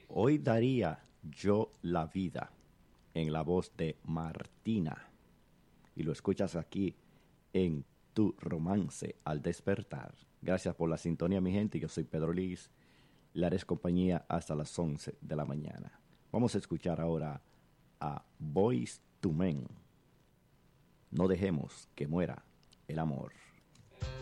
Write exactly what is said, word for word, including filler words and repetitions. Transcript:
Hoy daría yo la vida, en la voz de Martina. Y lo escuchas aquí en Tu Romance al Despertar. Gracias por la sintonía, mi gente. Yo soy Pedro Liz. Le haré compañía hasta las once de la mañana. Vamos a escuchar ahora a Boyz two Men. No dejemos que muera el amor.